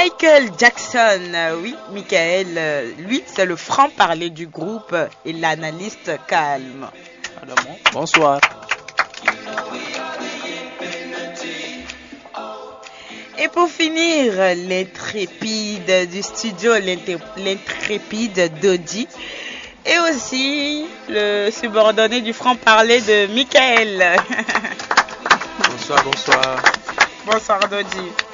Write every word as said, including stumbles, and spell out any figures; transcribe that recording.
Michael Jackson, euh, oui, Michael, euh, lui, c'est le franc-parler du groupe euh, et l'analyste calme. Adamant. Bonsoir. Et pour finir, l'intrépide du studio, l'inté- l'intrépide Dodi, et aussi le subordonné du franc-parler de Michael. Bonsoir, bonsoir. Bonsoir Dodi.